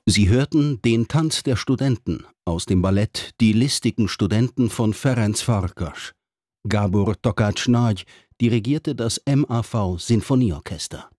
Sie hörten den Tanz der Studenten aus dem Ballett Die listigen Studenten von Ferenc Farkas. Gábor Takács Nagy dirigierte das MAV Sinfonieorchester.